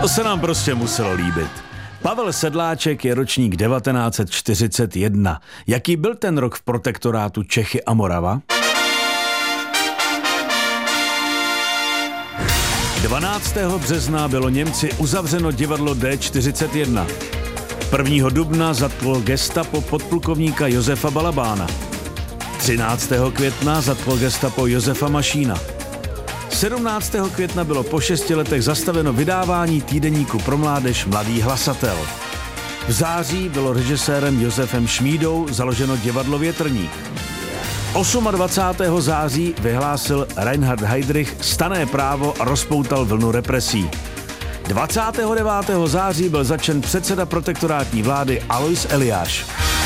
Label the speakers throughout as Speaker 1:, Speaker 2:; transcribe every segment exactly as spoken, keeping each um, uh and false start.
Speaker 1: To se nám prostě muselo líbit. Pavel Sedláček je ročník devatenáct set čtyřicet jedna. Jaký byl ten rok v protektorátu Čechy a Morava? dvanáctého března bylo Němci uzavřeno divadlo D čtyřicet jedna. prvního dubna zatklo gestapo podplukovníka Josefa Balabána. třináctého května zatklo gestapo Josefa Mašína. sedmnáctého května bylo po šesti letech zastaveno vydávání týdeníku pro mládež Mladý hlasatel. V září bylo režisérem Josefem Šmídou založeno divadlo Větrník. dvacátého osmého září vyhlásil Reinhard Heydrich stanné právo a rozpoutal vlnu represí. dvacátého devátého září byl zatčen předseda protektorátní vlády Alois Eliáš.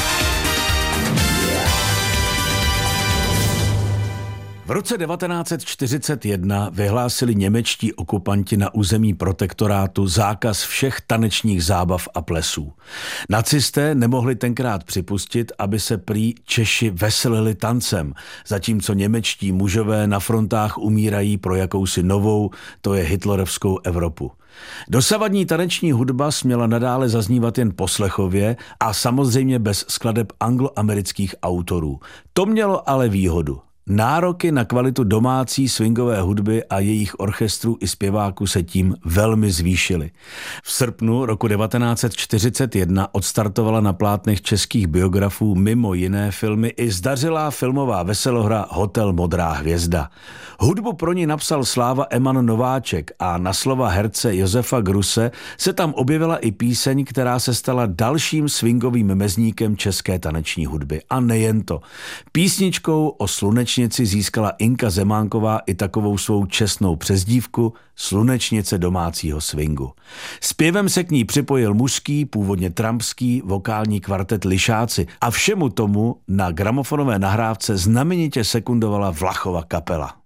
Speaker 1: V roce devatenáct set čtyřicet jedna vyhlásili němečtí okupanti na území protektorátu zákaz všech tanečních zábav a plesů. Nacisté nemohli tenkrát připustit, aby se prý Češi veselili tancem, zatímco němečtí mužové na frontách umírají pro jakousi novou, to je hitlerovskou Evropu. Dosavadní taneční hudba směla nadále zaznívat jen poslechově a samozřejmě bez skladeb angloamerických autorů. To mělo ale výhodu. Nároky na kvalitu domácí swingové hudby a jejich orchestrů i zpěváků se tím velmi zvýšily. V srpnu roku devatenáct set čtyřicet jedna odstartovala na plátnech českých biografů mimo jiné filmy i zdařilá filmová veselohra Hotel Modrá hvězda. Hudbu pro ní napsal Sláva Eman Nováček a na slova herce Josefa Gruse se tam objevila i píseň, která se stala dalším swingovým mezníkem české taneční hudby. A nejen to. Písničkou o slunečnici získala Inka Zemánková i takovou svou čestnou přezdívku Slunečnice domácího swingu. Zpěvem se k ní připojil mužský, původně trampský vokální kvartet Lišáci a všemu tomu na gramofonové nahrávce znamenitě sekundovala Vlachova kapela.